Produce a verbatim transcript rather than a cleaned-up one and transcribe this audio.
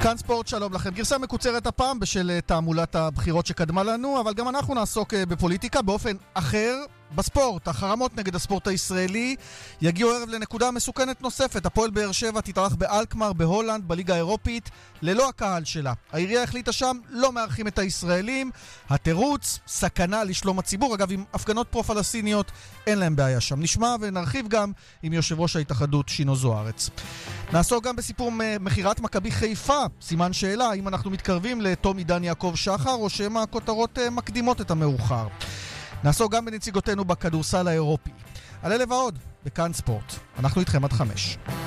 כאן ספורט, שלום לכם. גרסה מקוצרת הפעם בשל תעמולת הבחירות שקדמה לנו, אבל גם אנחנו נעסוק בפוליטיקה באופן אחר. בספורט, החרמות נגד הספורט הישראלי יגיעו ערב לנקודה מסוכנת נוספת. הפועל באר שבע תתארח באלקמר בהולנד בליגה האירופית ללא הקהל שלה. העירייה החליטה שם לא מארחים את הישראלים. התירוץ, סכנה לשלום הציבור. אגב, עם הפגנות פרו-פלסטיניות אין להם בעיה שם. נשמע ונרחיב גם עם יושב ראש ההתאחדות שינו זוארץ. נעסוק גם בסיפור מחירת מכבי חיפה. סימן שאלה, האם אנחנו מתקרבים לתום עידן יעקב שחר או שמה הכותרות מקדימות את המאוחר. נעסוק גם בנציגותינו בכדורסל האירופי. על אלה ועוד, בכאן ספורט. אנחנו איתכם עד חמש.